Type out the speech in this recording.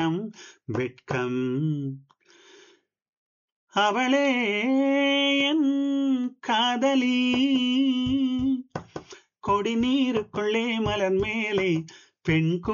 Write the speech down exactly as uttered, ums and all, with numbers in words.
வெட்கம் அவளே என் காதலி கொடி நீருக்குள்ளே மலர் மேலே பெண்